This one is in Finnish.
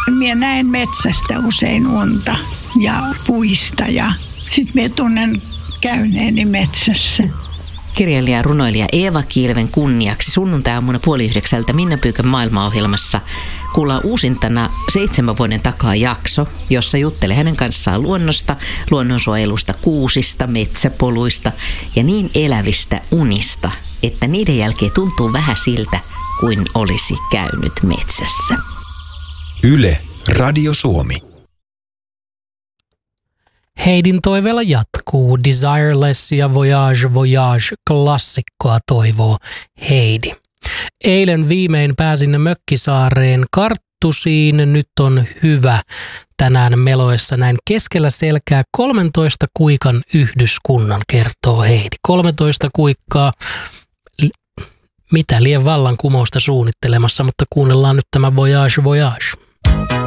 Minä näen metsästä usein unta ja puista ja sitten minä tunnen käyneeni metsässä. Kirjailija ja runoilija Eeva Kiilven kunniaksi sunnuntai-aamuna 8:30 Minna Pyykän maailmaohjelmassa kuullaan uusintana 7 vuoden takaa jakso, jossa juttelee hänen kanssaan luonnosta, luonnonsuojelusta, kuusista, metsäpoluista ja niin elävistä unista, että niiden jälkeen tuntuu vähän siltä, kuin olisi käynyt metsässä. Yle, Radio Suomi. Heidin toiveella jatkuu. Desireless ja Voyage Voyage -klassikkoa toivoo Heidi. Eilen viimein pääsin Mökkisaareen Karttusiin. Nyt on hyvä tänään meloessa näin keskellä selkää 13 kuikan yhdyskunnan, kertoo Heidi. 13 kuikkaa, mitä lie vallankumousta suunnittelemassa, mutta kuunnellaan nyt tämä Voyage Voyage.